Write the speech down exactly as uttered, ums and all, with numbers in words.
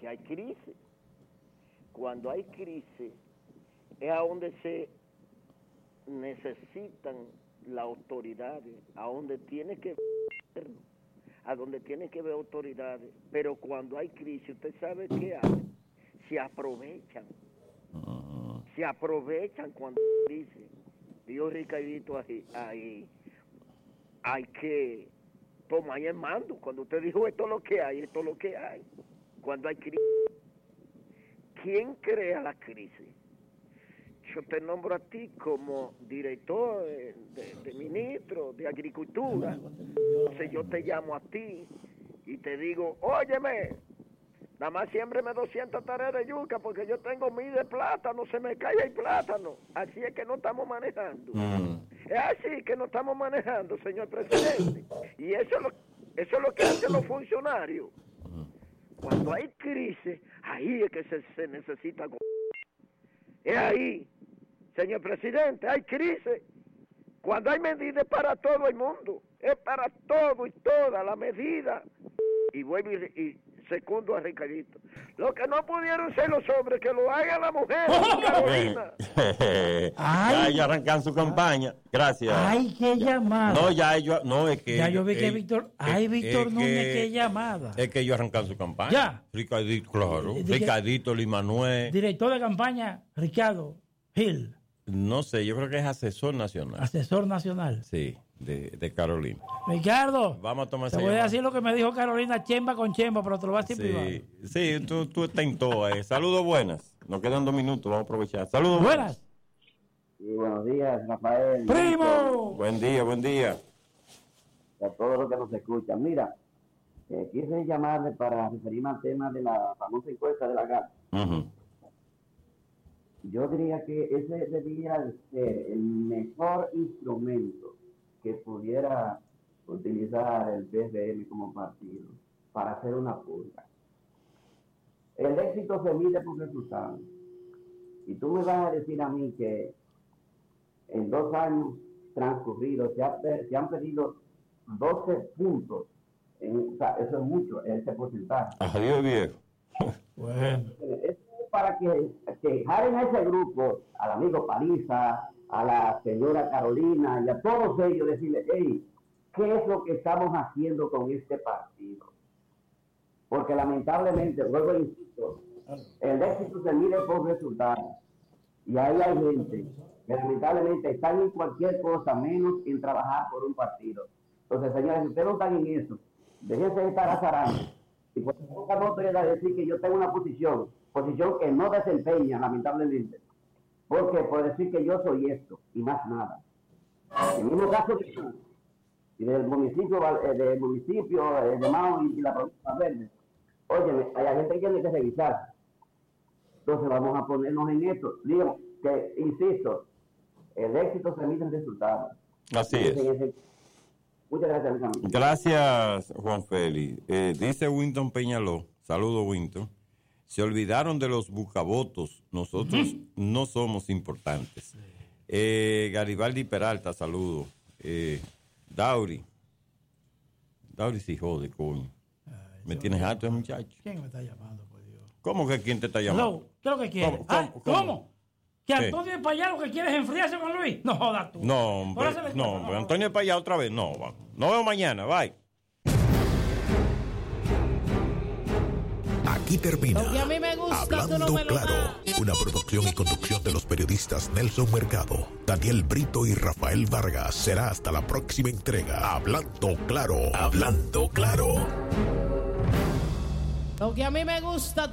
que hay crisis. Cuando hay crisis es a donde se necesitan las autoridades, a donde tiene que ver, a donde tiene que ver autoridades. Pero cuando hay crisis, usted sabe qué hacen, se aprovechan, uh-huh. se aprovechan cuando dice, Dios Ricardito ahí, ahí, hay que tomar el mando. Cuando usted dijo esto es lo que hay, esto es lo que hay. Cuando hay crisis, ¿quién crea la crisis? Yo te nombro a ti como director de, de, de ministro de Agricultura. Entonces yo te llamo a ti y te digo, óyeme, nada más siémbreme doscientas tareas de yuca porque yo tengo mil de plátano, se me cae el plátano. Así es que no estamos manejando. Mm. Es así que no estamos manejando, señor presidente. Y eso es lo, eso es lo que hacen los funcionarios. Cuando hay crisis, ahí es que se, se necesita. Es ahí, señor presidente, hay crisis. Cuando hay medidas para todo el mundo, es para todo y toda la medida. Y vuelvo y, y secundo a Ricardito. Lo que no pudieron ser los hombres, que lo haga la mujer, Carolina. Ya ellos arrancan su campaña. Gracias. Ay, qué llamada. No, ya ellos, no, es que. Ya yo vi que eh, Víctor, ay, Víctor Núñez, qué llamada. Es que ellos arrancan su campaña. Ya. Ricardito, claro. De, de Ricardito, Limanuel. Director de campaña, Ricardo Gil. No sé, yo creo que es asesor nacional. Asesor nacional. Sí, de, de Carolina. Ricardo, vamos a tomar te voy llamada. A decir lo que me dijo Carolina, chemba con chemba, pero te lo vas a decir sí, privado. Sí, tú, tú estás en todo. Eh. Saludos buenas. Nos quedan dos minutos, vamos a aprovechar. Saludos buenas. buenas. Sí, buenos días, Rafael. ¡Primo! Buen día, buen día. A todos los que nos escuchan. Mira, eh, quise llamarle para referirme al tema de la famosa encuesta de la G A T. Uh-huh. Yo diría que ese debía ser el mejor instrumento que pudiera utilizar el P R M como partido para hacer una purga. El éxito se mide por resultados. Y tú me vas a decir a mí que en dos años transcurridos se, ha, se han perdido doce puntos. En, o sea, eso es mucho, ese porcentaje. Adiós, viejo. Bueno. Es para que, que jalen a ese grupo, al amigo Paliza, a la señora Carolina y a todos ellos, decirles, hey, ¿qué es lo que estamos haciendo con este partido? Porque lamentablemente, luego insisto, el éxito se mide por resultados. Y ahí hay gente que lamentablemente están en cualquier cosa menos en trabajar por un partido. Entonces, señores, si ustedes no están en eso, déjense de estar azarando. Y por eso no voy a decir que yo tengo una posición, posición que no desempeña, lamentablemente. Porque por decir que yo soy esto y más nada. En el mismo caso que tú, y del municipio, del municipio de Mao y la provincia Verde, óyeme, hay gente que tiene que revisar. Entonces vamos a ponernos en esto. Digo que, insisto, el éxito se mide en resultados. Así es. Muchas gracias, mis amigos. Gracias, Juan Félix. Eh, dice Winton Peñaló, saludos, Winton. Se olvidaron de los buscavotos. Nosotros uh-huh. no somos importantes. Eh, Garibaldi Peralta, saludos. Eh, Dauri. Dauri sí jode, coño. Ay, me tienes harto, muchacho. ¿Quién me está llamando, por Dios? ¿Cómo que quién te está llamando? No, ¿qué es lo que quiere? ¿Cómo? ¿Ah, ¿Cómo? ¿Cómo? ¿Que Antonio de Payá lo que quiere es enfriarse con Luis? No jodas tú. No, hombre, no, hombre. Antonio de Payá otra vez. No, vamos. Nos vemos mañana. Bye. Aquí termina a mí me gusta, Hablando no me Claro, una producción y conducción de los periodistas Nelson Mercado, Daniel Brito y Rafael Vargas. Será hasta la próxima entrega. Hablando Claro, Hablando Claro. Lo que a mí me gusta, tú